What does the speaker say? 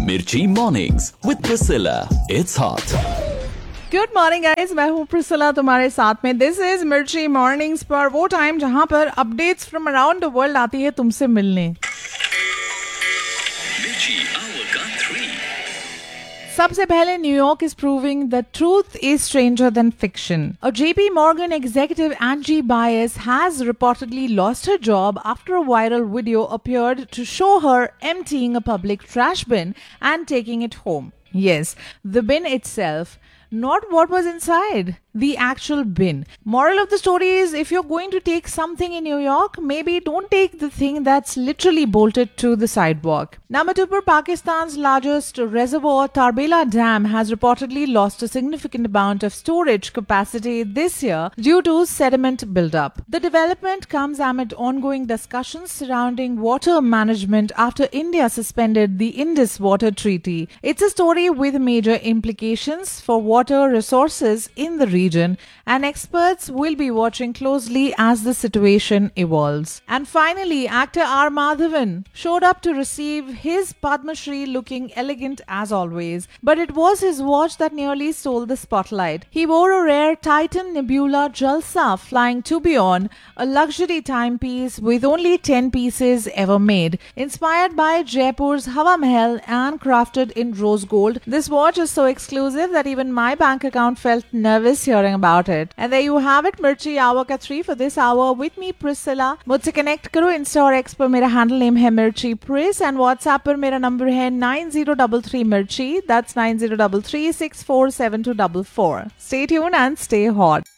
Mirchi Mornings with Priscilla. It's hot. Good morning guys, मैं हूँ Priscilla तुम्हारे साथ में. दिस इज मिर्ची मॉर्निंग्स पर वो टाइम जहाँ पर updates from around the world आती है तुमसे मिलने. सबसे पहले New York is proving that truth is stranger than fiction. A JP Morgan executive, Angie Baez, has reportedly lost her job after a viral video appeared to show her emptying a public trash bin and taking it home. Yes, the bin itself. Not what was inside, the actual bin. Moral of the story is, if you're going to take something in New York, maybe don't take the thing that's literally bolted to the sidewalk. Number 2 पर Pakistan's largest reservoir, Tarbela Dam, has reportedly lost a significant amount of storage capacity this year due to sediment buildup. The development comes amid ongoing discussions surrounding water management after India suspended the Indus Water Treaty. It's a story with major implications for water resources in the region, and experts will be watching closely as the situation evolves. And finally, actor R. Madhavan showed up to receive his Padma Shri looking elegant as always, but it was his watch that nearly stole the spotlight. He wore a rare Titan Nebula Jalsa flying to beyond, a luxury timepiece with only 10 pieces ever made, inspired by Jaipur's Hawa Mahal and crafted in rose gold. This watch is so exclusive that even my bank account felt nervous hearing about it. And there you have it, Mirchi Hour ka 3 for this hour with me, Priscilla. मुझसे connect करो Insta और X पर मेरा handle name है Mirchi Pris, and WhatsApp पर मेरा number है 9033 Mirchi. That's 9033 647244. Stay tuned and stay hot.